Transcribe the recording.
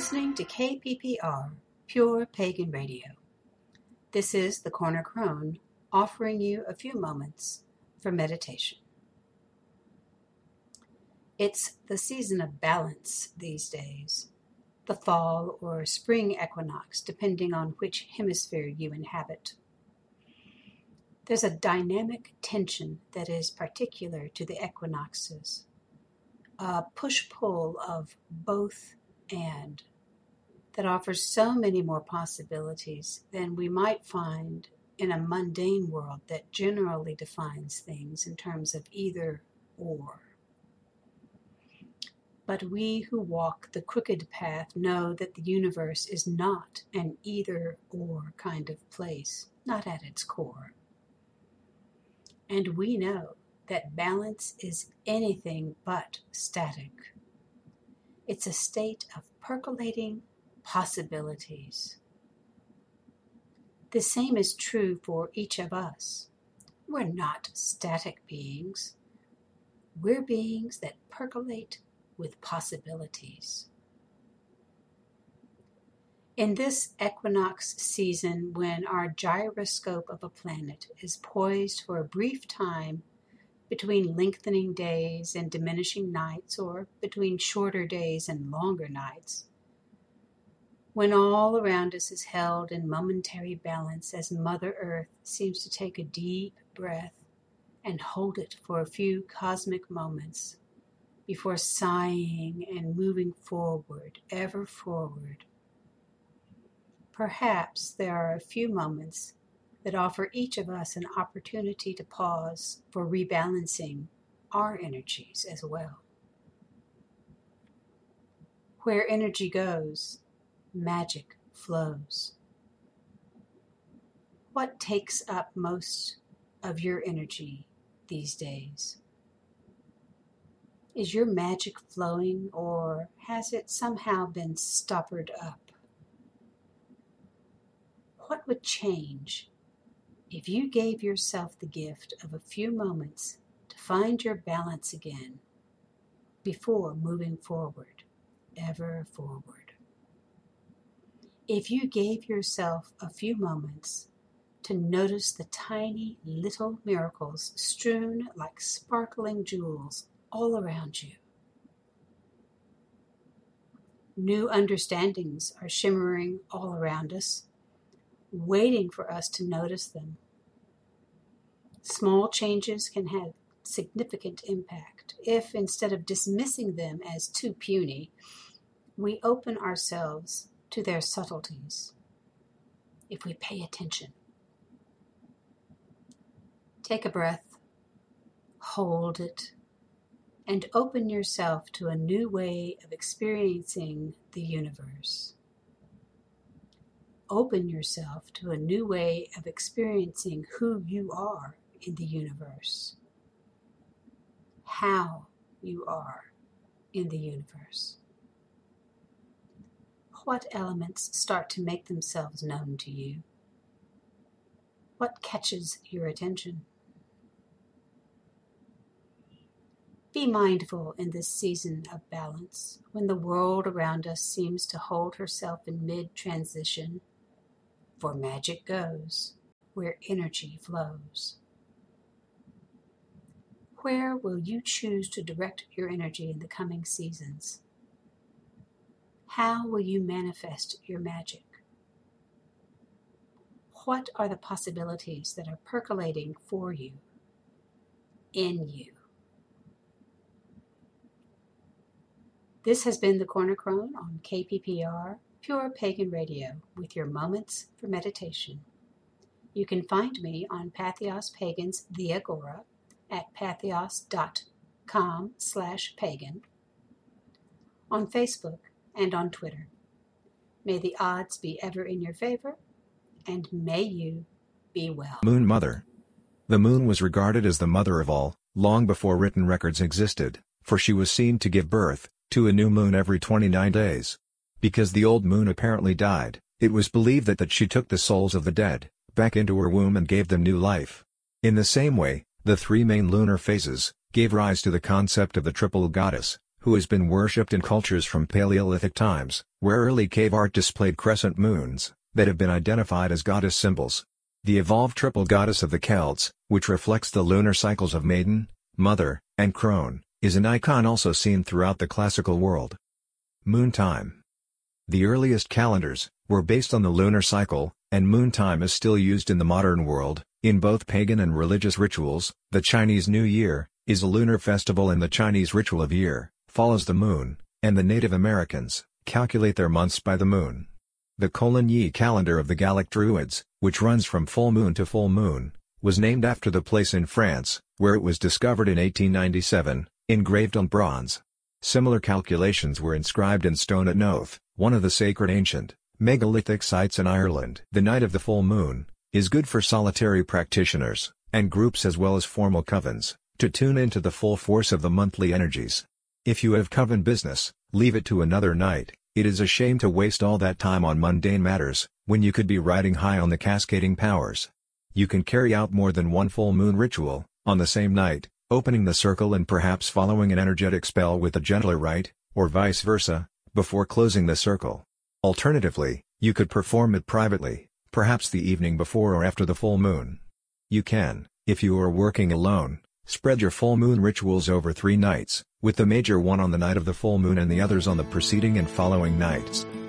listening to KPPR, Pure Pagan Radio. This is the Corner Crone, offering you a few moments for meditation. It's the season of balance these days, the fall or spring equinox, depending on which hemisphere you inhabit. There's a dynamic tension that is particular to the equinoxes, a push-pull of both and that offers so many more possibilities than we might find in a mundane world that generally defines things in terms of either or. But we who walk the crooked path know that the universe is not an either-or kind of place, not at its core. And we know that balance is anything but static. It's a state of percolating possibilities. The same is true for each of us. We're not static beings. We're beings that percolate with possibilities. In this equinox season, when our gyroscope of a planet is poised for a brief time between lengthening days and diminishing nights, or between shorter days and longer nights, when all around us is held in momentary balance as Mother Earth seems to take a deep breath and hold it for a few cosmic moments before sighing and moving forward, ever forward. Perhaps there are a few moments that offer each of us an opportunity to pause for rebalancing our energies as well. Where energy goes, magic flows. What takes up most of your energy these days? Is your magic flowing, or has it somehow been stoppered up? What would change if you gave yourself the gift of a few moments to find your balance again before moving forward, ever forward? If you gave yourself a few moments to notice the tiny little miracles strewn like sparkling jewels all around you. New understandings are shimmering all around us, waiting for us to notice them. Small changes can have significant impact if, instead of dismissing them as too puny, we open ourselves to their subtleties. If we pay attention. Take a breath, hold it, and open yourself to a new way of experiencing the universe. Open yourself to a new way of experiencing who you are in the universe, how you are in the universe. What elements start to make themselves known to you? What catches your attention? Be mindful in this season of balance, when the world around us seems to hold herself in mid-transition, for magic goes where energy flows. Where will you choose to direct your energy in the coming seasons? How will you manifest your magic? What are the possibilities that are percolating for you, in you? This has been the Corner Crone on KPPR, Pure Pagan Radio, with your moments for meditation. You can find me on Patheos Pagan's The Agora at patheos.com/pagan, on Facebook and on Twitter. May the odds be ever in your favor, and may you be well. Moon Mother. The moon was regarded as the mother of all, long before written records existed, for she was seen to give birth to a new moon every 29 days. Because the old moon apparently died, it was believed that she took the souls of the dead back into her womb and gave them new life. In the same way, the three main lunar phases gave rise to the concept of the triple goddess, who has been worshipped in cultures from Paleolithic times, where early cave art displayed crescent moons, that have been identified as goddess symbols. The evolved triple goddess of the Celts, which reflects the lunar cycles of Maiden, Mother, and Crone, is an icon also seen throughout the classical world. Moon time. The earliest calendars were based on the lunar cycle, and moon time is still used in the modern world, in both pagan and religious rituals. The Chinese New Year is a lunar festival, and the Chinese ritual of year follows the moon, and the Native Americans calculate their months by the moon. The Coligny calendar of the Gallic Druids, which runs from full moon to full moon, was named after the place in France, where it was discovered in 1897, engraved on bronze. Similar calculations were inscribed in stone at Knowth, one of the sacred ancient, megalithic sites in Ireland. The night of the full moon is good for solitary practitioners, and groups as well as formal covens, to tune into the full force of the monthly energies. If you have coven business, leave it to another night. It is a shame to waste all that time on mundane matters, when you could be riding high on the cascading powers. You can carry out more than one full moon ritual, on the same night, opening the circle and perhaps following an energetic spell with a gentler rite, or vice versa, before closing the circle. Alternatively, you could perform it privately, perhaps the evening before or after the full moon. You can, if you are working alone, spread your full moon rituals over 3 nights, with the major one on the night of the full moon and the others on the preceding and following nights.